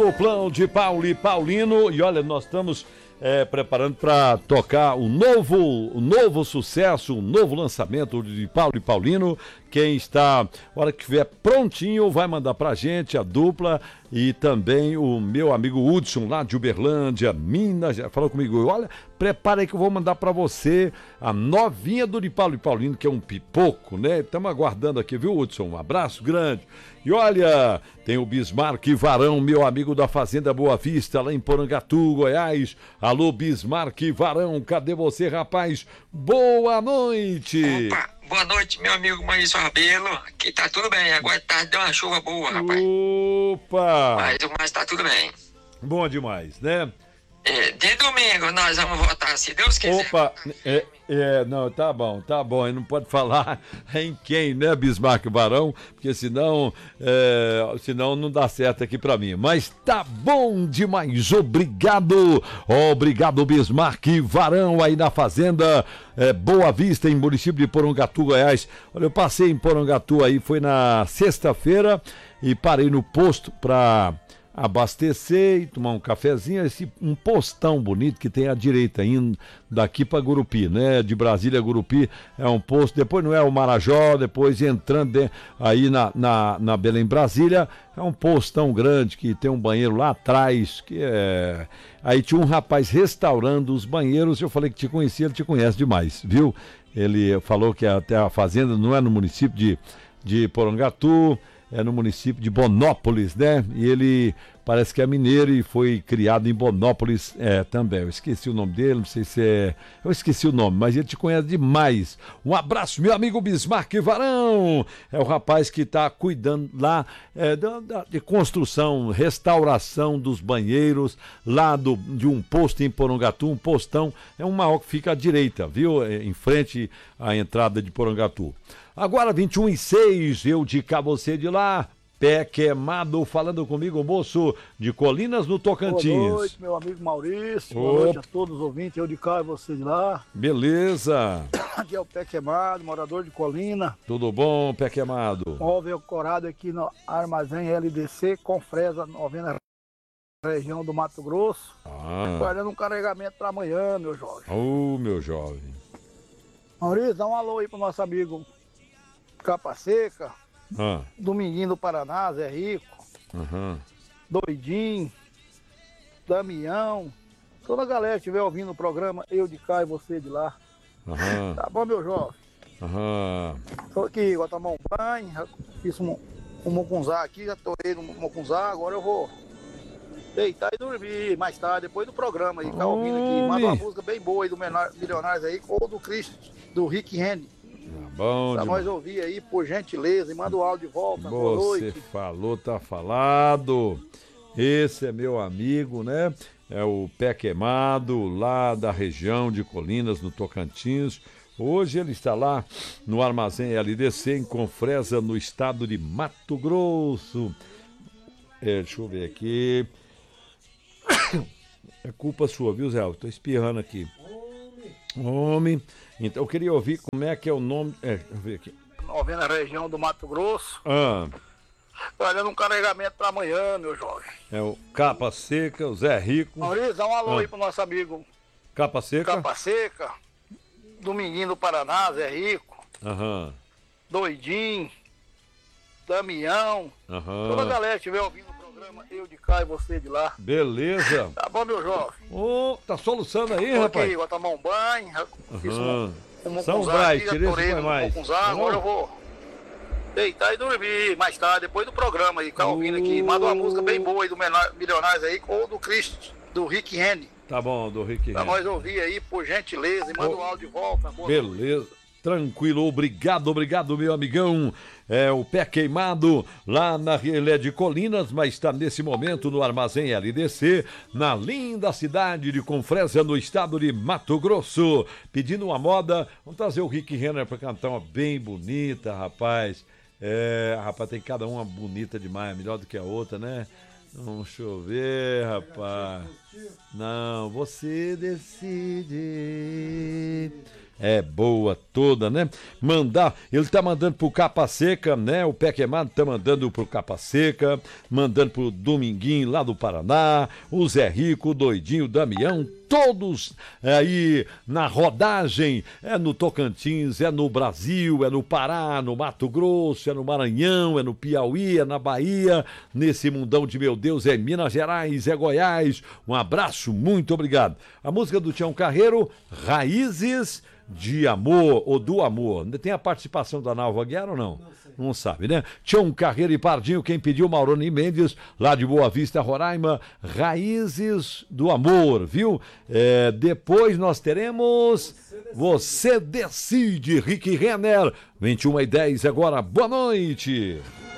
duplão de Paulo e Paulino. E olha, nós estamos preparando para tocar um novo sucesso, um novo lançamento de Paulo e Paulino. Quem está, a hora que estiver prontinho, vai mandar pra gente a dupla e também o meu amigo Hudson, lá de Uberlândia, Minas, falou comigo, olha, prepara aí que eu vou mandar pra você a novinha do de Paulo e Paulino, que é um pipoco, né? Estamos aguardando aqui, viu, Hudson? Um abraço grande. E olha, tem o Bismarck Varão, meu amigo da Fazenda Boa Vista, lá em Porangatu, Goiás. Alô, Bismarck Varão, cadê você, rapaz? Boa noite! Opa, boa noite, meu amigo Maurício Rabelo. Aqui tá tudo bem, agora de tarde deu uma chuva boa, rapaz. Opa! Mas tá tudo bem. Bom demais, né? De domingo nós vamos votar, se Deus quiser. Opa, não, tá bom, ele não pode falar em quem, né, Bismarck Varão, porque senão não dá certo aqui pra mim, mas tá bom demais, obrigado Bismarck Varão aí na Fazenda Boa Vista, em município de Porangatu, Goiás. Olha, eu passei em Porangatu aí, foi na sexta-feira e parei no posto pra abastecer e tomar um cafezinho, um postão bonito que tem à direita indo daqui para Gurupi, né? De Brasília a Gurupi é um posto, depois não é o Marajó, depois entrando aí na Belém Brasília, é um postão grande que tem um banheiro lá atrás, aí tinha um rapaz restaurando os banheiros, eu falei que te conhecia, ele te conhece demais, viu? Ele falou que até a fazenda não é no município de Porangatu, é no município de Bonópolis, né? E ele parece que é mineiro e foi criado em Bonópolis também. Eu esqueci o nome dele, não sei se é... Eu esqueci o nome, mas ele te conhece demais. Um abraço, meu amigo Bismarck Varão. É o rapaz que está cuidando lá de construção, restauração dos banheiros, lá de um posto em Porangatu, um postão. É um maior que fica à direita, viu? Em frente à entrada de Porangatu. Agora 21h06, eu de cá, você de lá, Pé Queimado, falando comigo, moço de Colinas, no Tocantins. Boa noite, meu amigo Maurício, boa noite a todos os ouvintes, eu de cá e você de lá. Beleza. Aqui é o Pé Queimado, morador de Colina. Tudo bom, Pé Queimado? Móvel corado aqui no Armazém LDC, com fresa, 90 região do Mato Grosso. Guardando um carregamento para amanhã, meu jovem. Meu jovem. Maurício, dá um alô aí pro nosso amigo Capa Seca, Dominguinho do Paraná, Zé Rico, Doidinho, Damião, toda a galera que estiver ouvindo o programa, eu de cá e você de lá. Tá bom, meu jovem? Tô aqui, vou tomar um banho, já fiz um mucunzá aqui, já torei no mucunzá, agora eu vou deitar e dormir mais tarde, depois do programa aí, tá ouvindo aqui, manda uma música bem boa aí do Milionários aí, ou do Cristo, do Rick Henry. Bom pra nós ouvir aí, por gentileza, e manda o áudio de volta. Boa noite. Você falou, tá falado. Esse é meu amigo, né? É o Pé Queimado, lá da região de Colinas, no Tocantins. Hoje ele está lá no Armazém LDC, em Confresa, no estado de Mato Grosso. Deixa eu ver aqui. É culpa sua, viu, Zé? Eu tô espirrando aqui. Homem. Então eu queria ouvir como é que é o nome. Deixa eu ver aqui. 90 região do Mato Grosso. Olhando um carregamento para amanhã, meu jovem. É o Capa Seca, o Zé Rico. Maurício, dá um alô aí pro nosso amigo Capa Seca. Capa Seca, Dominguinho do Paraná, Zé Rico. Doidinho, Damião. Toda a galera que estiver ouvindo o programa, eu de cá e você de lá. Beleza. Tá bom, meu jovem? Tá soluçando aí, tô rapaz? Aqui, vou tomar um banho, fiz São Bright, agora eu vou deitar e dormir mais tarde, depois do programa aí, tá ouvindo aqui. Manda uma música bem boa aí do Milionários aí, ou do Cristo, do Rick Henry. Tá bom, do Rick Henry. Pra nós ouvir aí, por gentileza, e manda o áudio de volta. Beleza. Tranquilo, obrigado, meu amigão. É o Pé Queimado, lá na Relé de Colinas, mas está nesse momento no Armazém LDC, na linda cidade de Confresa, no estado de Mato Grosso. Pedindo uma moda, vamos trazer o Rick Renner para cantar uma bem bonita, rapaz. Rapaz, tem cada uma bonita demais, melhor do que a outra, né? Deixa eu ver, rapaz. Não, você decide. é boa toda, né? Ele tá mandando pro Capa Seca, né? O Pé Queimado tá mandando pro Capa Seca, mandando pro Dominguinho lá do Paraná, o Zé Rico, o Doidinho, o Damião, todos aí na rodagem, é no Tocantins, é no Brasil, é no Pará, no Mato Grosso, é no Maranhão, é no Piauí, é na Bahia, nesse mundão de meu Deus, é Minas Gerais, é Goiás. Um abraço, muito obrigado. A música do Tião Carreiro, Raízes de Amor, ou do Amor. Tem a participação da Nalva Guiar ou não? Não sabe, né? Tião Carreiro e Pardinho, quem pediu, Mauroni Mendes, lá de Boa Vista, Roraima, Raízes do Amor, viu? Depois nós teremos Você Decide, Rick Renner, 21h10 agora, boa noite!